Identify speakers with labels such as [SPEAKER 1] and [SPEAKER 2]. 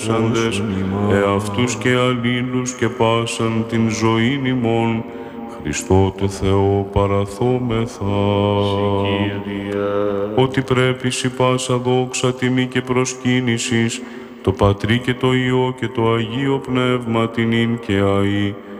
[SPEAKER 1] ελεύσαντες, εαυτούς και αλλήλους και πάσαν την ζωήν ημών, Χριστό το Θεό παραθόμεθα. Ότι πρέπει σοι πάσα δόξα, τιμή και προσκύνησης, το Πατρί και το Υιό και το Αγίο Πνεύμα την ίν και αΐ,